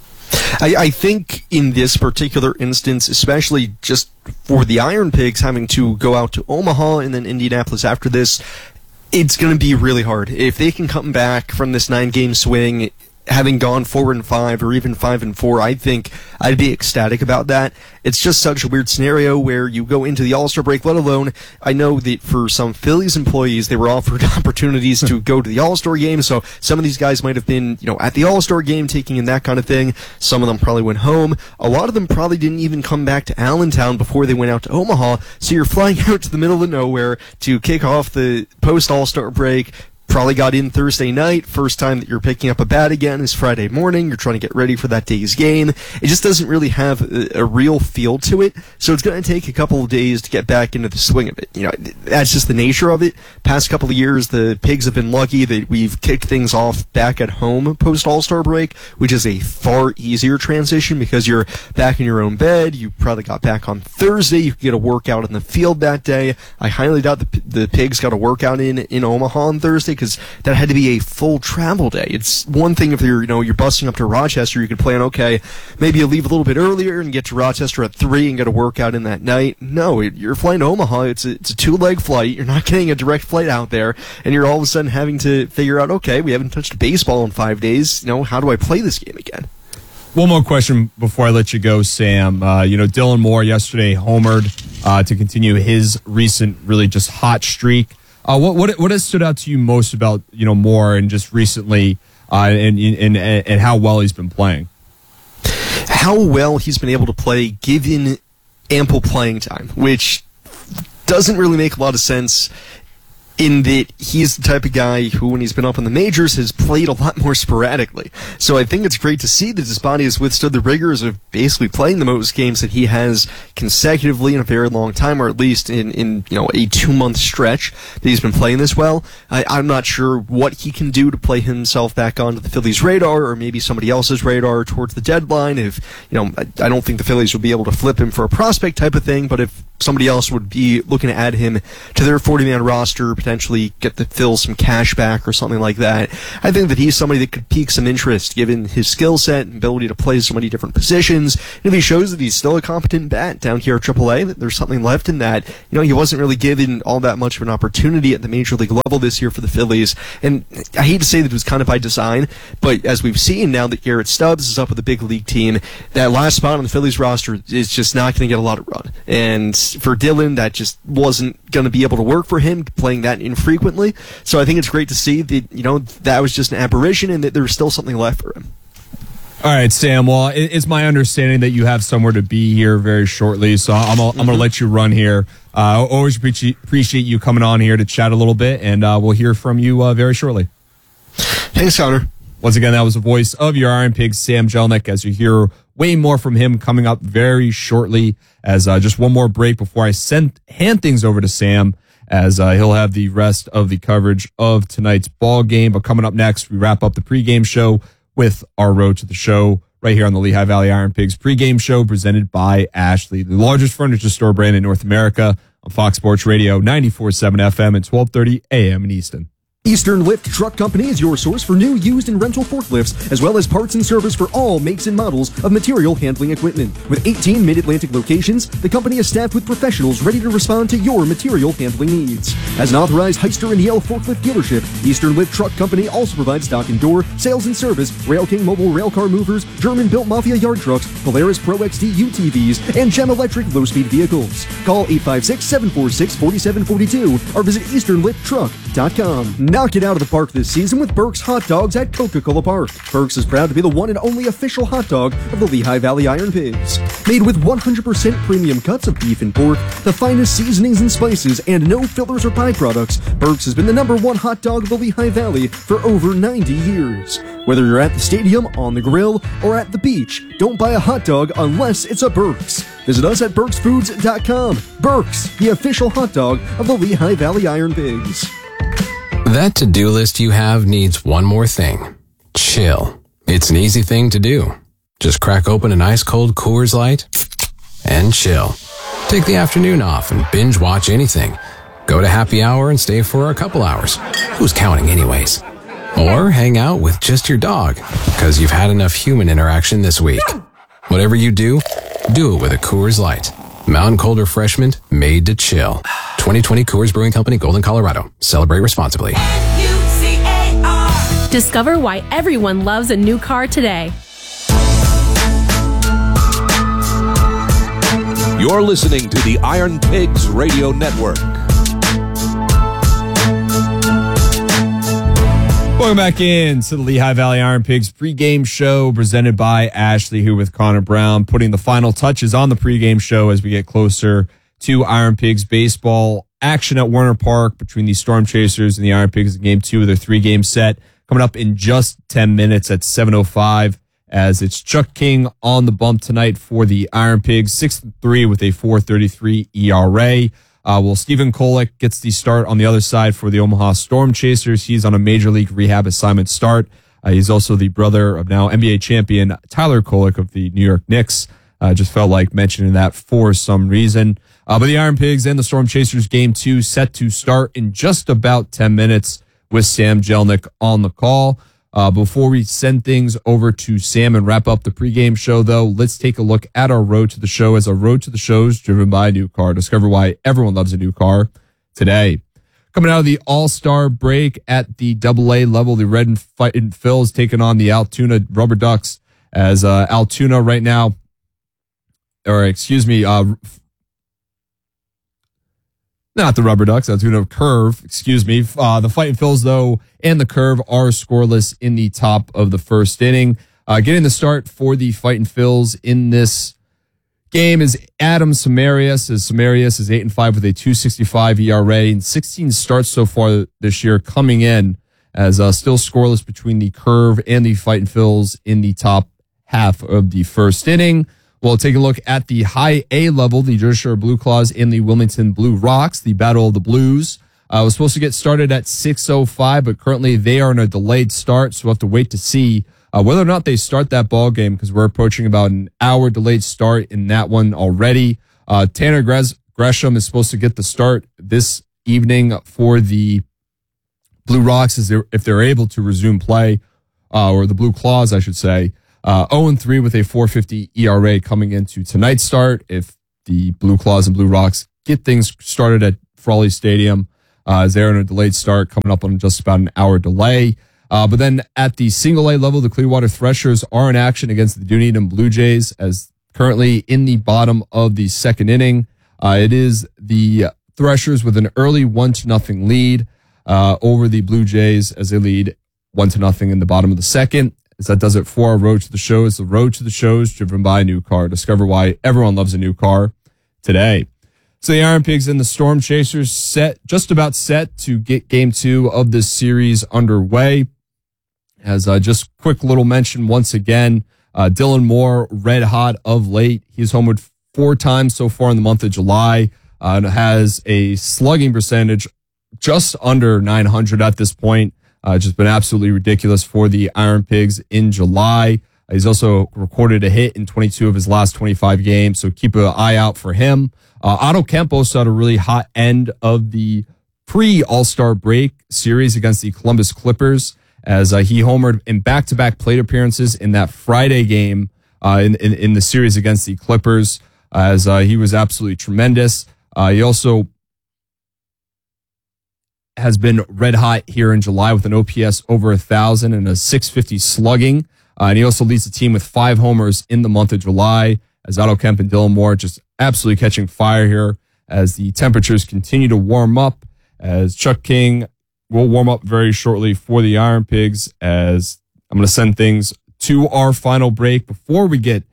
I, I think in this particular instance, especially just for the Iron Pigs having to go out to Omaha and then Indianapolis after this, it's going to be really hard. If they can come back from this nine-game swing, having gone four and five or even five and four, I think I'd be ecstatic about that. It's just such a weird scenario where you go into the All-Star break, let alone, I know that for some Phillies employees, they were offered opportunities to go to the All-Star game, so some of these guys might have been, you know, at the All-Star game taking in that kind of thing. Some of them probably went home. A lot of them probably didn't even come back to Allentown before they went out to Omaha, so you're flying out to the middle of nowhere to kick off the post-All-Star break. Probably got in Thursday night. First time that you're picking up a bat again is Friday morning. You're trying to get ready for that day's game. It just doesn't really have a, a real feel to it. So it's going to take a couple of days to get back into the swing of it. You know, that's just the nature of it. Past couple of years, the Pigs have been lucky that we've kicked things off back at home post All-Star break, which is a far easier transition because you're back in your own bed. You probably got back on Thursday. You could get a workout in the field that day. I highly doubt the, the Pigs got a workout in in Omaha on Thursday, because that had to be a full travel day. It's one thing if you're, you know, you're busting up to Rochester, you could plan, okay, maybe you leave a little bit earlier and get to Rochester at three and get a workout in that night. No, you're flying to Omaha. It's a, it's a two-leg flight. You're not getting a direct flight out there, and you're all of a sudden having to figure out, okay, we haven't touched baseball in five days. You know, how do I play this game again? One more question before I let you go, Sam. Uh, you know, Dylan Moore yesterday homered uh, to continue his recent really just hot streak. Uh, what what what has stood out to you most about, you know, Moore and just recently, uh, and and and how well he's been playing? How well he's been able to play given ample playing time, which doesn't really make a lot of sense in that he's the type of guy who, when he's been up in the majors, has played a lot more sporadically. So I think it's great to see that his body has withstood the rigors of basically playing the most games that he has consecutively in a very long time, or at least in, in you know a two-month stretch that he's been playing this well. I, I'm not sure what he can do to play himself back onto the Phillies' radar, or maybe somebody else's radar towards the deadline. If you know, I, I don't think the Phillies will be able to flip him for a prospect type of thing, but if somebody else would be looking to add him to their forty-man roster, potentially get the Phils some cash back or something like that, I think that he's somebody that could pique some interest given his skill set and ability to play so many different positions. And if he shows that he's still a competent bat down here at triple A, that there's something left in that. You know, he wasn't really given all that much of an opportunity at the major league level this year for the Phillies. And I hate to say that it was kind of by design, but as we've seen now that Garrett Stubbs is up with the big league team, that last spot on the Phillies roster is just not going to get a lot of run. And for Dylan, that just wasn't going to be able to work for him, playing that infrequently. So I think it's great to see that, you know, that was just an aberration and that there's still something left for him. All right, Sam. Well, it's my understanding that you have somewhere to be here very shortly, so I'm, I'm going to let you run here. Uh, always appreciate you coming on here to chat a little bit, and uh, we'll hear from you uh, very shortly. Thanks, Connor. Once again, that was the voice of your Iron Pigs, Sam Jelnick, as you hear way more from him coming up very shortly. As uh, just one more break before I send hand things over to Sam, as uh, he'll have the rest of the coverage of tonight's ball game. But coming up next, we wrap up the pregame show with our road to the show right here on the Lehigh Valley Iron Pigs pregame show presented by Ashley, the largest furniture store brand in North America, on Fox Sports Radio ninety-four point seven F M and twelve thirty A M in Easton. Eastern Lift Truck Company is your source for new, used, and rental forklifts, as well as parts and service for all makes and models of material handling equipment. With eighteen Mid-Atlantic locations, the company is staffed with professionals ready to respond to your material handling needs. As an authorized Hyster and Yale forklift dealership, Eastern Lift Truck Company also provides dock and door, sales and service, Rail King mobile railcar movers, German-built Mafia yard trucks, Polaris Pro X D U T Vs, and Gem Electric low-speed vehicles. Call eight five six, seven four six, four seven four two or visit eastern lift truck dot com. Knock it out of the park this season with Burke's Hot Dogs at Coca-Cola Park. Burke's is proud to be the one and only official hot dog of the Lehigh Valley Iron Pigs. Made with one hundred percent premium cuts of beef and pork, the finest seasonings and spices, and no fillers or byproducts, Burke's has been the number one hot dog of the Lehigh Valley for over ninety years. Whether you're at the stadium, on the grill, or at the beach, don't buy a hot dog unless it's a Burke's. Visit us at burks foods dot com. Burke's, the official hot dog of the Lehigh Valley Iron Pigs. That to-do list you have needs one more thing. Chill. It's an easy thing to do. Just crack open an ice-cold Coors Light and chill. Take the afternoon off and binge watch anything. Go to happy hour and stay for a couple hours. Who's counting anyways? Or hang out with just your dog, because you've had enough human interaction this week. Whatever you do, do it with a Coors Light. Mountain Cold Refreshment made to chill. twenty twenty Coors Brewing Company, Golden, Colorado. Celebrate responsibly. Discover why everyone loves a new car today. You're listening to the Iron Pigs Radio Network. Welcome back in to the Lehigh Valley Iron Pigs pregame show presented by Ashley, here with Connor Brown, putting the final touches on the pregame show as we get closer to Iron Pigs baseball action at Werner Park between the Storm Chasers and the Iron Pigs in game two of their three-game set. Coming up in just ten minutes at seven oh five, as it's Chuck King on the bump tonight for the Iron Pigs, six and three with a four thirty-three E R A. Uh, well, Stephen Kolek gets the start on the other side for the Omaha Storm Chasers. He's on a major league rehab assignment start. Uh, he's also the brother of now N B A champion Tyler Kolek of the New York Knicks. Uh, just felt like mentioning that for some reason. Uh, but the Iron Pigs and the Storm Chasers game two set to start in just about ten minutes with Sam Jelnick on the call. Uh, before we send things over to Sam and wrap up the pregame show, though, let's take a look at our road to the show, as our road to the show is driven by a new car. Discover why everyone loves a new car today. Coming out of the All-Star break at the double A level, the Red and Fightin' Phils taking on the Altoona Rubber Ducks, as uh, Altoona right now, or excuse me, uh, not the Rubber Ducks, Altoona Curve, excuse me. Uh, the Fightin' Phils, though, and the Curve are scoreless in the top of the first inning. Uh, getting the start for the Fightin' Phils in this game is Adam Samarias. As Samarias is eight and five with a two sixty-five E R A and sixteen starts so far this year coming in as uh, still scoreless between the Curve and the Fightin' Phils in the top half of the first inning. We'll take a look at the high A level, the Jersey Shore Blue Claws and the Wilmington Blue Rocks, the Battle of the Blues. Uh, was supposed to get started at six oh five, but currently they are in a delayed start, so we'll have to wait to see uh, whether or not they start that ball game because we're approaching about an hour delayed start in that one already. Uh, Tanner Gres- Gresham is supposed to get the start this evening for the Blue Rocks as they're, if they're able to resume play, uh, or the Blue Claws, I should say. Uh, oh and three with a four fifty E R A coming into tonight's start. If the Blue Claws and Blue Rocks get things started at Frawley Stadium, uh, as they're in a delayed start coming up on just about an hour delay. Uh, but then at the single A level, the Clearwater Threshers are in action against the Dunedin Blue Jays as currently in the bottom of the second inning. Uh, it is the Threshers with an early one to nothing lead, uh, over the Blue Jays as they lead one to nothing in the bottom of the second. As that does it for our Road to the Shows. The Road to the Shows driven by a new car. Discover why everyone loves a new car today. So the Iron Pigs and the Storm Chasers set, just about set to get game two of this series underway. As uh, just quick little mention once again, uh, Dylan Moore, red hot of late. He's homered four times so far in the month of July, uh, and has a slugging percentage just under nine hundred at this point. Uh, just been absolutely ridiculous for the Iron Pigs in July. Uh, he's also recorded a hit in twenty-two of his last twenty-five games, so keep an eye out for him. Uh, Otto Campos had a really hot end of the pre-All-Star break series against the Columbus Clippers as uh, he homered in back-to-back plate appearances in that Friday game uh, in, in, in the series against the Clippers, as uh, he was absolutely tremendous. Uh, he also has been red hot here in July with an O P S over a thousand and a six fifty slugging. Uh, and he also leads the team with five homers in the month of July as Otto Kemp and Dylan Moore just absolutely catching fire here as the temperatures continue to warm up, as Chuck King will warm up very shortly for the Iron Pigs, as I'm going to send things to our final break before we get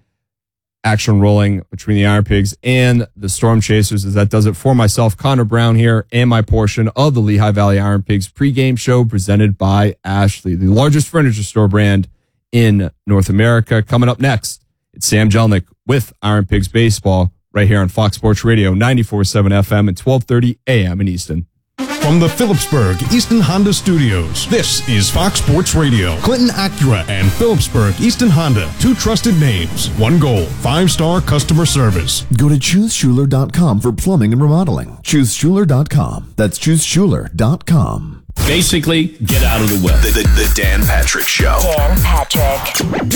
action rolling between the Iron Pigs and the Storm Chasers, as that does it for myself, Connor Brown here, and my portion of the Lehigh Valley Iron Pigs pregame show presented by Ashley, the largest furniture store brand in North America. Coming up next, it's Sam Jelnick with Iron Pigs Baseball right here on Fox Sports Radio, ninety-four point seven F M and twelve thirty A M in Easton. From the Phillipsburg Easton Honda Studios, this is Fox Sports Radio. Clinton Acura and Phillipsburg Easton Honda, two trusted names, one goal, five-star customer service. Go to choose schuler dot com for plumbing and remodeling. choose schuler dot com. That's choose schuler dot com. Basically, get out of the way. The, the, the Dan Patrick Show. Dan Patrick.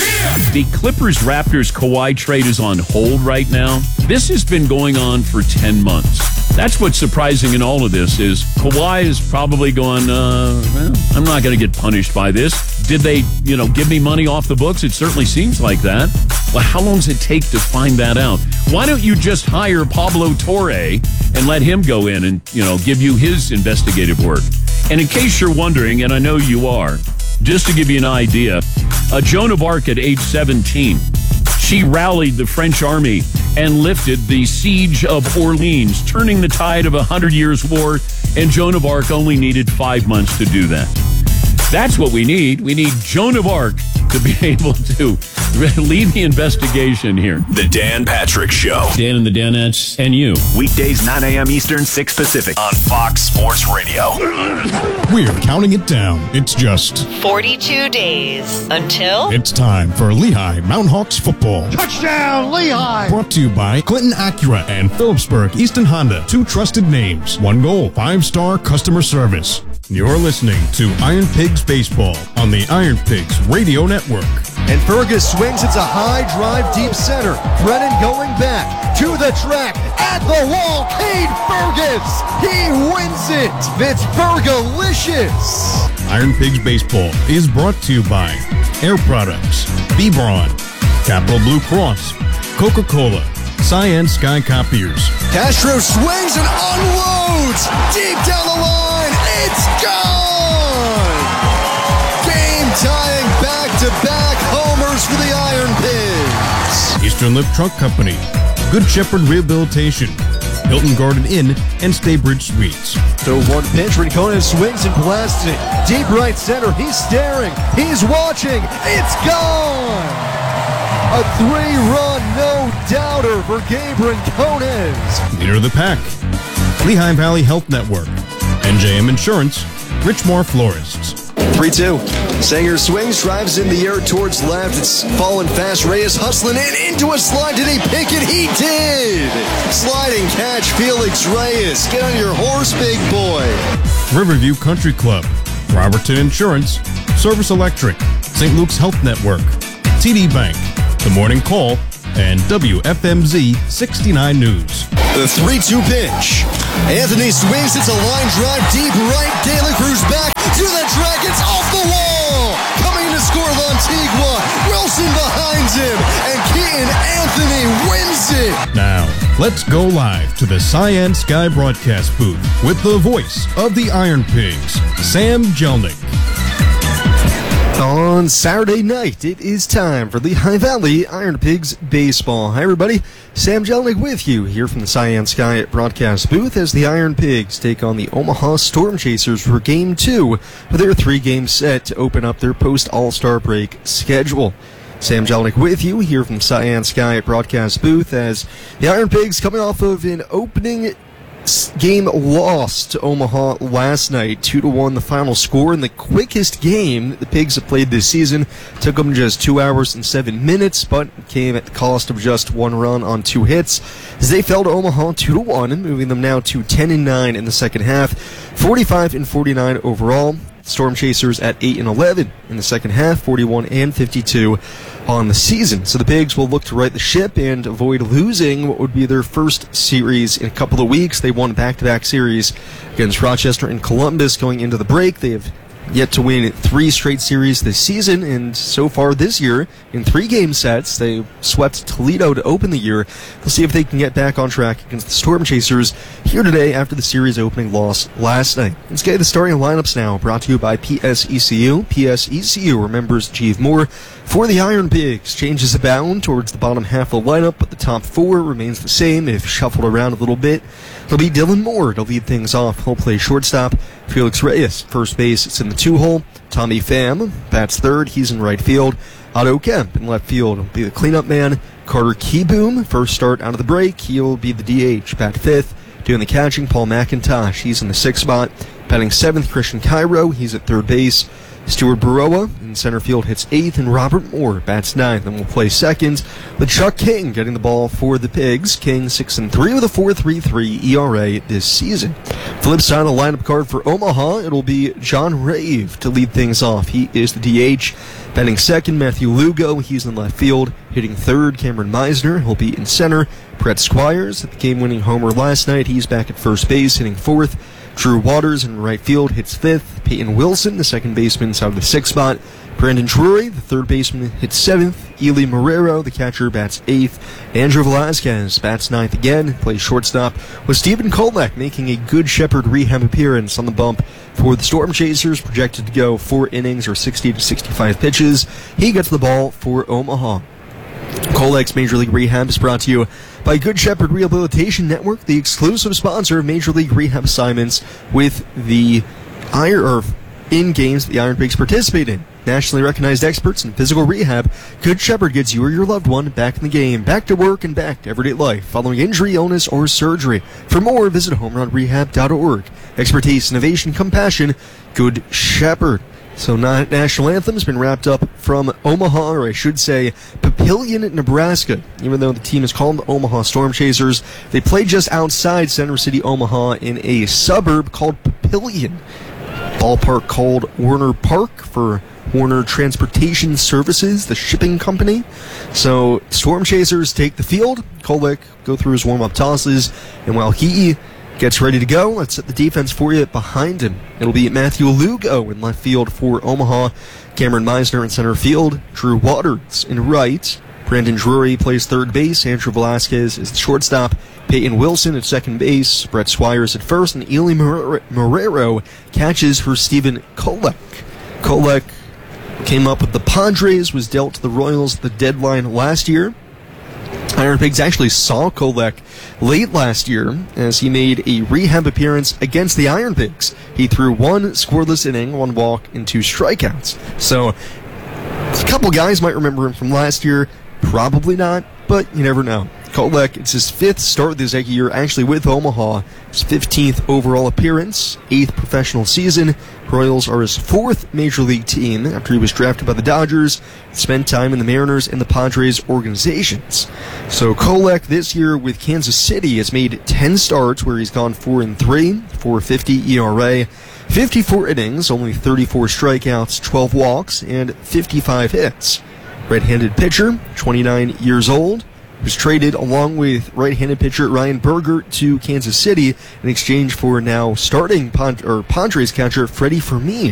The Clippers-Raptors Kawhi trade is on hold right now. This has been going on for ten months. That's what's surprising in all of this is Kawhi is probably going, uh, well, I'm not going to get punished by this. Did they, you know, give me money off the books? It certainly seems like that. Well, how long does it take to find that out? Why don't you just hire Pablo Torre and let him go in and, you know, give you his investigative work? And in case you're wondering, and I know you are, just to give you an idea, uh, Joan of Arc at age seventeen, she rallied the French army and lifted the siege of Orleans, turning the tide of a Hundred Years' War, and Joan of Arc only needed five months to do that. That's what we need. We need Joan of Arc to be able to lead the investigation here. The Dan Patrick Show. Dan and the Danettes and you. Weekdays, nine a.m. Eastern, six Pacific on Fox Sports Radio. We're counting it down. It's just forty-two days until it's time for Lehigh Mountain Hawks football. Touchdown, Lehigh! Brought to you by Clinton Acura and Phillipsburg Easton Honda, two trusted names, one goal, five-star customer service. You're listening to Iron Pigs Baseball on the Iron Pigs Radio Network. And Fergus swings. It's a high drive deep center. Brennan going back to the track at the wall. Cade Fergus. He wins it. It's Fergalicious. Iron Pigs Baseball is brought to you by Air Products, Bebron, Capital Blue Cross, Coca-Cola, Cyan Sky Copiers. Castro swings and unloads deep down the line. It's gone. Game tying back-to-back homers for the Iron Pigs. Eastern Lip Truck Company, Good Shepherd Rehabilitation, Hilton Garden Inn, and Staybridge Suites. So one pitch, Rincon swings and blasts it. Deep right center, he's staring, he's watching, it's gone! A three-run no-doubter for Gabe Rincones. Leader of the pack, Lehigh Valley Health Network, N J M Insurance, Richmore Florists. three two. Sanger swings, drives in the air towards left. It's falling fast. Reyes hustling in into a slide. Did he pick it? He did! Sliding catch, Felix Reyes. Get on your horse, big boy. Riverview Country Club, Robertson Insurance, Service Electric, Saint Luke's Health Network, T D Bank, The Morning Call, and W F M Z sixty-nine News. The three two pitch. Anthony swings. It's a line drive deep right. De La Cruz back to the track. It's off the wall. Coming to score Lantigua. Wilson behind him. And Keaton Anthony wins it. Now, let's go live to the Cyan Sky broadcast booth with the voice of the Iron Pigs, Sam Jelnick. On Saturday night, it is time for Lehigh Valley Iron Pigs baseball. Hi, everybody. Sam Jelnick with you here from the Cyan Sky broadcast booth as the Iron Pigs take on the Omaha Storm Chasers for Game two of their three-game set to open up their post-All-Star break schedule. Sam Jelnick with you here from the Cyan Sky broadcast booth as the Iron Pigs coming off of an opening game loss to Omaha last night, two to one the final score, and the quickest game the Pigs have played this season. Took them just two hours and seven minutes, but came at the cost of just one run on two hits as they fell to Omaha two to one, moving them now to ten and nine in the second half, forty-five and forty-nine overall. Storm Chasers at eight and eleven in the second half, forty-one and fifty-two on the season. So the Pigs will look to right the ship and avoid losing what would be their first series in a couple of weeks. They won back-to-back series against Rochester and Columbus going into the break. They have yet to win three straight series this season, and so far this year, in three game sets, they swept Toledo to open the year. We'll see if they can get back on track against the Storm Chasers here today after the series opening loss last night. Let's get the starting lineups now, brought to you by P S E C U. P S E C U remembers Achieve More. For the Iron Pigs, changes abound towards the bottom half of the lineup, but the top four remains the same if shuffled around a little bit. It'll be Dylan Moore to lead things off. He'll play shortstop. Felix Reyes, first base, it's in the two-hole. Tommy Pham bats third. He's in right field. Otto Kemp in left field will be the cleanup man. Carter Keyboom, first start out of the break. He'll be the D H, bat fifth. Doing the catching, Paul McIntosh. He's in the sixth spot. Batting seventh, Christian Cairo. He's at third base. Stuart Baroa in center field hits eighth, and Robert Moore bats ninth and will play second, with Chuck King getting the ball for the Pigs. King six and three with a four point three three E R A this season. Flip side of the lineup card for Omaha, it'll be John Rave to lead things off. He is the D H. Batting second, Matthew Lugo. He's in left field. Hitting third, Cameron Meisner. He'll be in center. Brett Squires at the game-winning homer last night. He's back at first base, hitting fourth. Drew Waters in right field hits fifth. Peyton Wilson, the second baseman, is out of the sixth spot. Brandon Drury, the third baseman, hits seventh. Ely Marrero, the catcher, bats eighth. Andrew Velazquez bats ninth again, plays shortstop, with Stephen Kolek making a Good Shepherd rehab appearance on the bump for the Storm Chasers, projected to go four innings or sixty to sixty-five pitches. He gets the ball for Omaha. Kolek's Major League Rehab is brought to you by Good Shepherd Rehabilitation Network, the exclusive sponsor of Major League Rehab assignments with the Iron or in games that the Iron Pigs participate in. Nationally recognized experts in physical rehab, Good Shepherd gets you or your loved one back in the game, back to work and back to everyday life following injury, illness, or surgery. For more, visit home run rehab dot org. Expertise, innovation, compassion, Good Shepherd. So national anthem's been wrapped up from Omaha, or I should say Papillion, Nebraska. Even though the team is called the Omaha Storm Chasers, they play just outside Center City, Omaha, in a suburb called Papillion. Ballpark called Werner Park for Werner Transportation Services, the shipping company. So Storm Chasers take the field. Kolek go through his warm-up tosses, and while he gets ready to go, let's set the defense for you behind him. It'll be Matthew Lugo in left field for Omaha, Cameron Meisner in center field, Drew Waters in right, Brandon Drury plays third base, Andrew Velazquez is the shortstop, Peyton Wilson at second base, Brett Squires at first, and Ely Marrero catches for Stephen Kolek. Kolek came up with the Padres, was dealt to the Royals at the deadline last year. Iron Pigs actually saw Kolek late last year as he made a rehab appearance against the Iron Pigs. He threw one scoreless inning, one walk, and two strikeouts. So, a couple guys might remember him from last year. Probably not, but you never know. Kolek, it's his fifth start this year, actually with Omaha. His fifteenth overall appearance, eighth professional season. Royals are his fourth major league team after he was drafted by the Dodgers. Spent time in the Mariners and the Padres organizations. So Kolek this year with Kansas City has made ten starts where he's gone four and three, four fifty E R A, fifty-four innings, only thirty-four strikeouts, twelve walks, and fifty-five hits. Right-handed pitcher, twenty-nine years old. Was traded along with right-handed pitcher Ryan Berger to Kansas City in exchange for now starting Pad- or Padres catcher Freddie Fermin.